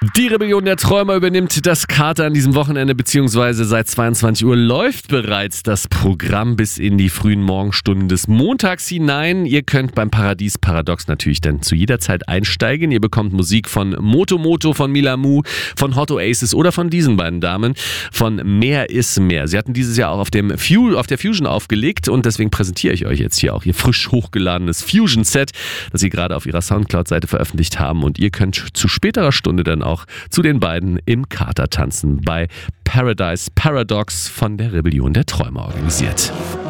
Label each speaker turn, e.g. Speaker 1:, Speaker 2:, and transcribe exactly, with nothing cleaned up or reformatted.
Speaker 1: Die Rebellion der Träumer übernimmt das Kater an diesem Wochenende, beziehungsweise seit zweiundzwanzig Uhr läuft bereits das Programm bis in die frühen Morgenstunden des Montags hinein. Ihr könnt beim Paradies Paradox natürlich dann zu jeder Zeit einsteigen. Ihr bekommt Musik von Moto Moto, von Milamu, von Hot Oasis oder von diesen beiden Damen von Mehr ist mehr. Sie hatten dieses Jahr auch auf, dem Fu- auf der Fusion aufgelegt und deswegen präsentiere ich euch jetzt hier auch ihr frisch hochgeladenes Fusion-Set, das sie gerade auf ihrer Soundcloud-Seite veröffentlicht haben, und ihr könnt zu späterer Stunde dann auch zu den beiden im Kater tanzen bei Paradise Paradox von der Rebellion der Träumer organisiert.